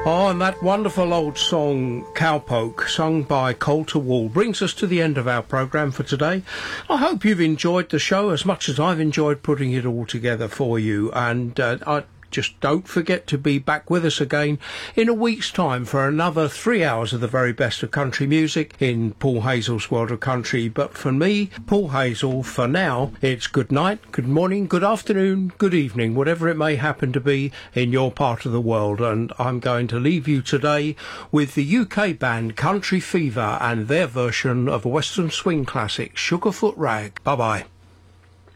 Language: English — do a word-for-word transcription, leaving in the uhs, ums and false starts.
Oh, and that wonderful old song, Cowpoke, sung by Colter Wall, brings us to the end of our programme for today. I hope you've enjoyed the show as much as I've enjoyed putting it all together for you, and uh, I just don't forget to be back with us again in a week's time for another three hours of the very best of country music in Paul Hazel's World of Country. But for me, Paul Hazel, for now, it's good night, good morning, good afternoon, good evening, whatever it may happen to be in your part of the world. And I'm going to leave you today with the U K band Country Fever and their version of a Western swing classic, Sugarfoot Rag. Bye-bye.